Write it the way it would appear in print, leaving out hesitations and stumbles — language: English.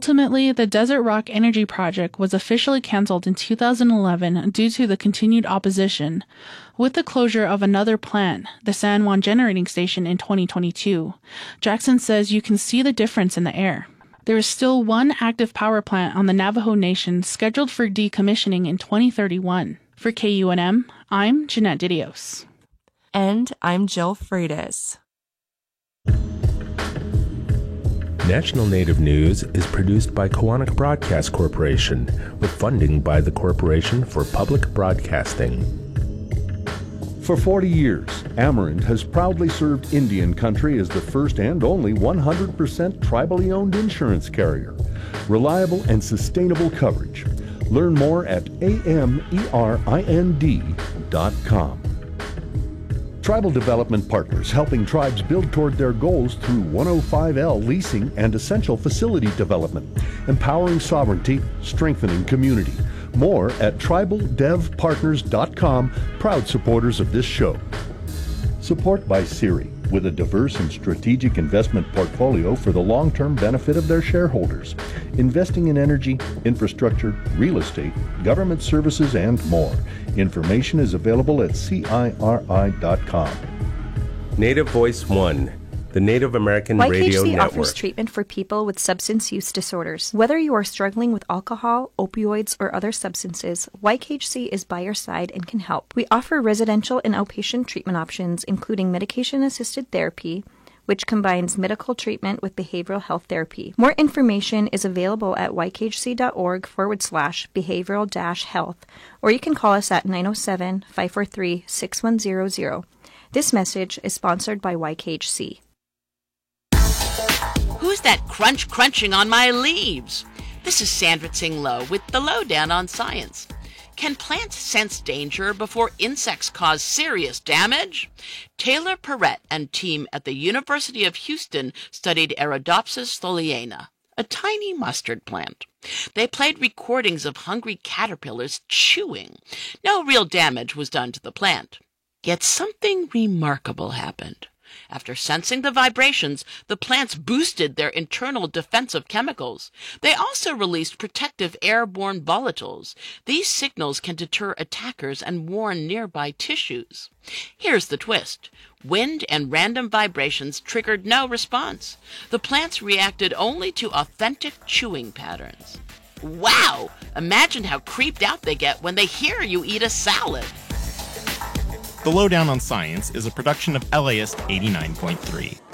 Ultimately, the Desert Rock Energy Project was officially canceled in 2011 due to the continued opposition. With the closure of another plant, the San Juan Generating Station, in 2022, Jackson says you can see the difference in the air. There is still one active power plant on the Navajo Nation scheduled for decommissioning in 2031. For KUNM, I'm Jeanette Didios. And I'm Jill Freitas. National Native News is produced by Koahnic Broadcast Corporation with funding by the Corporation for Public Broadcasting. For 40 years, Amarant has proudly served Indian country as the first and only 100% tribally owned insurance carrier. Reliable and sustainable coverage. Learn more at AMERIND.com. Tribal Development Partners, helping tribes build toward their goals through 105L leasing and essential facility development, empowering sovereignty, strengthening community. More at tribaldevpartners.com, proud supporters of this show. Support by Siri, with a diverse and strategic investment portfolio for the long-term benefit of their shareholders, investing in energy, infrastructure, real estate, government services, and more. Information is available at CIRI.com. Native Voice One, the Native American Radio YKHC Network. offers treatment for people with substance use disorders. Whether you are struggling with alcohol, opioids, or other substances, YKHC is by your side and can help. We offer residential and outpatient treatment options, including medication-assisted therapy, which combines medical treatment with behavioral health therapy. More information is available at ykhc.org/behavioral-health, or you can call us at 907-543-6100. This message is sponsored by YKHC. Who's that crunching on my leaves? This is Sandra Tsing Loh with the Lowdown on Science. Can plants sense danger before insects cause serious damage? Taylor Perrett and team at the University of Houston studied Arabidopsis tholiana, a tiny mustard plant. They played recordings of hungry caterpillars chewing. No real damage was done to the plant. Yet something remarkable happened. After sensing the vibrations, the plants boosted their internal defensive chemicals. They also released protective airborne volatiles. These signals can deter attackers and warn nearby tissues. Here's the twist. Wind and random vibrations triggered no response. The plants reacted only to authentic chewing patterns. Wow! Imagine how creeped out they get when they hear you eat a salad. The Lowdown on Science is a production of LAist 89.3.